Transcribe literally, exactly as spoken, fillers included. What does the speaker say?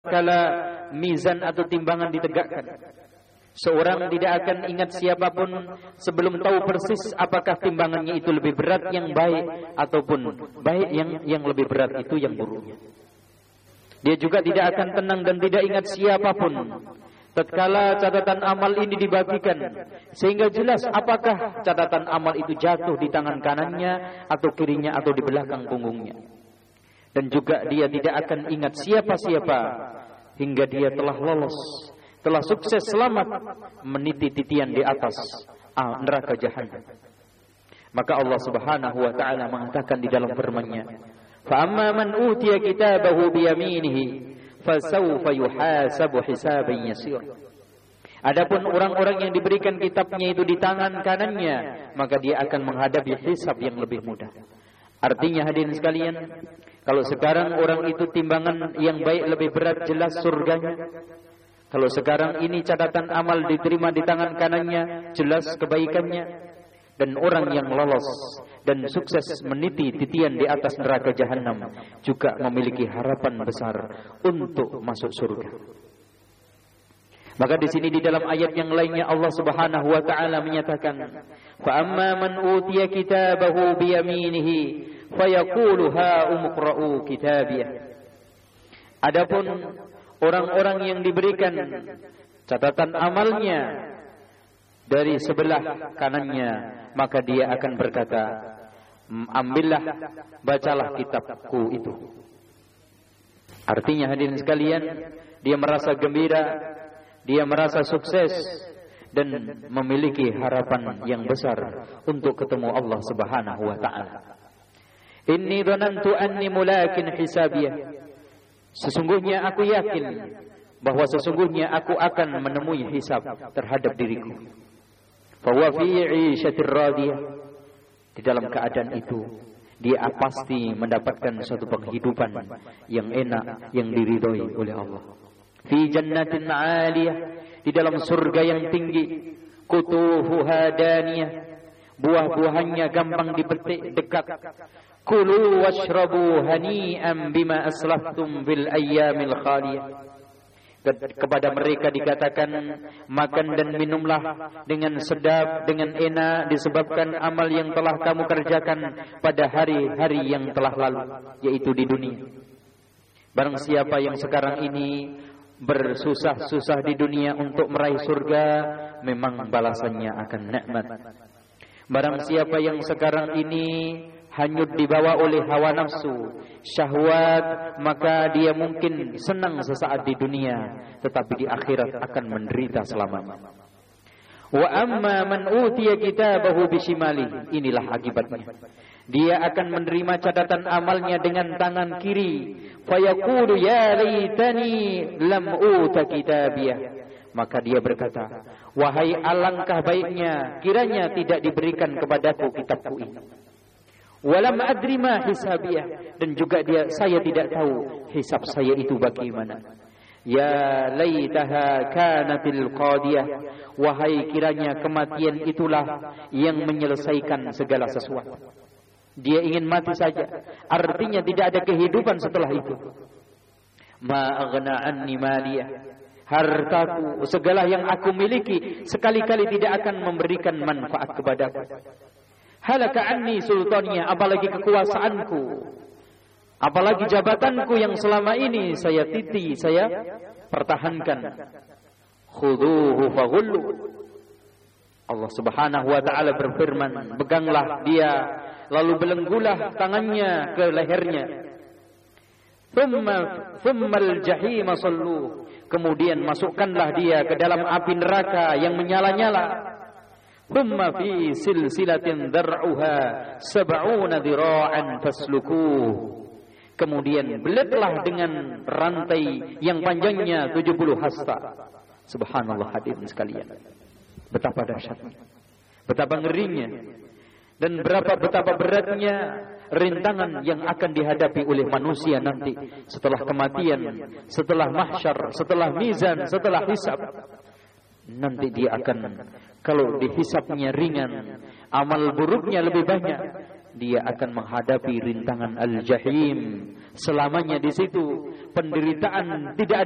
tatkala mizan atau timbangan ditegakkan. Seorang tidak akan ingat siapapun sebelum tahu persis apakah timbangannya itu lebih berat yang baik ataupun baik yang yang lebih berat itu yang buruknya. Dia juga tidak akan tenang dan tidak ingat siapapun tatkala catatan amal ini dibagikan, sehingga jelas apakah catatan amal itu jatuh di tangan kanannya atau kirinya atau di belakang punggungnya. Dan juga dia tidak akan ingat siapa-siapa hingga dia telah lolos, telah sukses selamat meniti titian di atas ah, neraka jahanam. Maka Allah Subhanahu wa taala mengatakan di dalam firman-Nya, "Fa amma man utiya kitabahu bi yaminihi fasawfa yuhasabu hisaban yasir." Adapun orang-orang yang diberikan kitabnya itu di tangan kanannya, maka dia akan menghadapi hisab yang lebih mudah. Artinya hadirin sekalian, kalau sekarang orang itu timbangan yang baik lebih berat, jelas surganya. Kalau sekarang ini catatan amal diterima di tangan kanannya, jelas kebaikannya. Dan orang yang lolos dan sukses meniti titian di atas neraka jahanam juga memiliki harapan besar untuk masuk surga. Maka di sini di dalam ayat yang lainnya Allah Subhanahu wa taala menyatakan, "Fa amma man utiya kitabahu bi yaminihi fayaqulu ha umqra'u kitabiyah." Adapun orang-orang yang diberikan catatan amalnya dari sebelah kanannya, maka dia akan berkata, "Ambillah, bacalah kitabku itu." Artinya hadirin sekalian, dia merasa gembira, dia merasa sukses dan memiliki harapan yang besar untuk ketemu Allah Subhanahu wa taala. "Inni dhanantu anni mulakin hisabiyah." Sesungguhnya aku yakin bahwa sesungguhnya aku akan menemui hisab terhadap diriku. Fa huwa fi 'ishatir radiyah. Di dalam keadaan itu dia pasti mendapatkan suatu penghidupan yang enak, yang diridhoi oleh Allah. Fi jannatin 'aliyah, di dalam surga yang tinggi, qutufuha daniyah, buah-buahannya gampang dipetik, dekat. Kulu washrabu hani'an bima aslaftum bil ayyamil khaliyah. Kepada mereka dikatakan, makan dan minumlah dengan sedap, dengan enak, disebabkan amal yang telah kamu kerjakan pada hari-hari yang telah lalu, yaitu di dunia. Barang siapa yang sekarang ini bersusah-susah di dunia untuk meraih surga, memang balasannya akan nikmat. Barang siapa yang sekarang ini hanyut dibawa oleh hawa nafsu, syahwat, maka dia mungkin senang sesaat di dunia, tetapi di akhirat akan menderita selamanya. Wa amma man utiya kitabahu bishimali, inilah akibatnya. Dia akan menerima catatan amalnya dengan tangan kiri. Fayaqulu ya laitani lam uta kitabiyah. Maka dia berkata, wahai alangkah baiknya kiranya tidak diberikan kepadaku kitabku ini. Walam adri ma hisabiyah, dan juga dia saya tidak tahu hisab saya itu bagaimana. Ya laitaha kanatil qadiyah, wahai kiranya kematian itulah yang menyelesaikan segala sesuatu. Dia ingin mati saja, artinya tidak ada kehidupan setelah itu. Ma aghna anni maliyah, hartaku, segala yang aku miliki sekali-kali tidak akan memberikan manfaat kepadaku. Halaka anni sultaniya, apalagi kekuasaanku, apalagi jabatanku yang selama ini saya titi, saya pertahankan. Khuduhu faghullu. Allah Subhanahu wa taala berfirman, peganglah dia, lalu belenggulah tangannya ke lehernya. Thumma thummal jahima sallu. Kemudian masukkanlah dia ke dalam api neraka yang menyala-nyala. Thumma fi silsilatin dar'uha sab'una dhira'an faslukuh. Kemudian beletlah dengan rantai yang panjangnya tujuh puluh hasta. Subhanallah hadirin sekalian. Betapa dahsyatnya, betapa ngerinya, dan berapa betapa beratnya rintangan yang akan dihadapi oleh manusia nanti setelah kematian, setelah mahsyar, setelah mizan, setelah hisab. Nanti dia akan, kalau dihisabnya ringan, amal buruknya lebih banyak, dia akan menghadapi rintangan al-jahim selamanya di situ, penderitaan tidak